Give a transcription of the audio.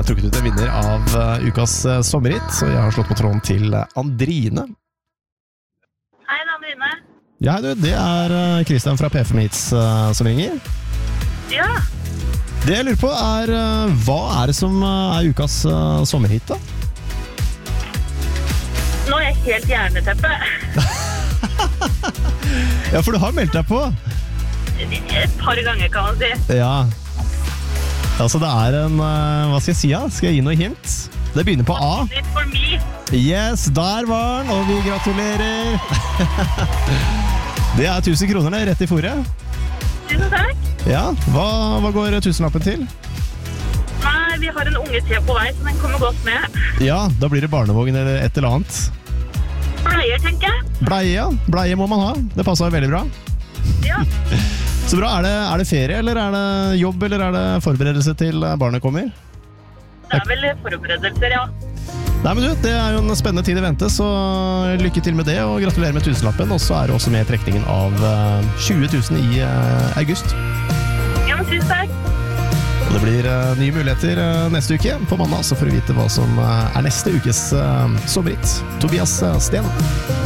trukket ut en vinner av ukas sommerhit, så jeg har slått på tråden til Andrine. Hei, det er Andrine. Ja, du, det er Kristian fra P5 Hits som ringer. Ja, Det jeg lurer på er, hva er det som er ukas sommerhit da? nå er jeg helt hjerneteppe. Ja, for du har meldt deg på. Et par ganger, kan man si. Ja. Altså, det er en, hva skal jeg si da? Skal jeg gi noe hint? Det begynner på A. Litt for me. Yes, der var den, og vi gratulerer. Det er 1000 kroner, det, rett i fôret. Tusen takk. Ja, hva går tusenlappen til? Nei, vi har en unge til på vei, så den kommer godt med. Ja, da blir det barnevogn eller et eller annet. Bleier, tenker jeg. Bleie, ja. Bleie må man ha. Det passer veldig bra. Ja, Så bra, er det ferie, eller er det jobb, eller er det forberedelse til barnet kommer? det er vel forberedelser, ja. Nei, men du, det er jo en spennende tid i vente, så lykke til med det, og gratulerer med tusenlappen, og så er det også med trekningen av 20 000 i august. Ja, men tusen takk. Og det blir nye muligheter neste uke. På mandag så får du vite hva som er neste ukes sommerhit. Tobias Sten.